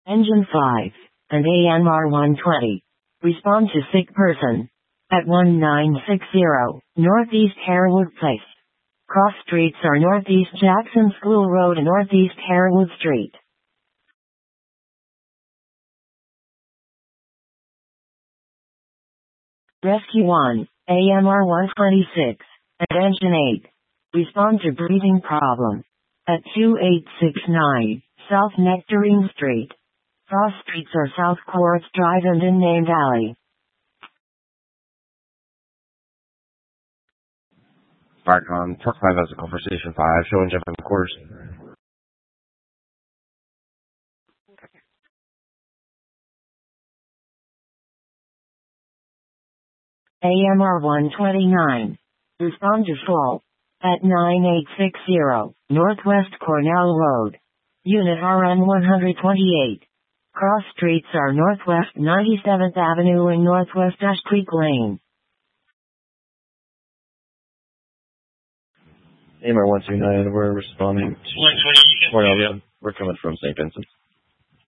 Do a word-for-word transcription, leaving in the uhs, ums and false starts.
Engine five, and A M R one twenty. Respond to sick person. At one nine six zero, Northeast Harewood Place. Cross streets are Northeast Jackson School Road and Northeast Harewood Street. Rescue one, A M R one twenty-six, and Engine eight. Respond to breathing problem. At two eight six nine, South Nectarine Street. Cross streets are South Quartz Drive and Unnamed Alley. Firecon, Truck five Vesicle for Station five, showing Jeff in the quarters. A M R one twenty-nine. Respond to fault. At nine eight six zero, Northwest Cornell Road. Unit R N one twenty-eight. Cross streets are Northwest ninety-seventh Avenue and Northwest Ash Creek Lane. A M R one two nine, we're responding to Cornell. We're coming from Saint Vincent.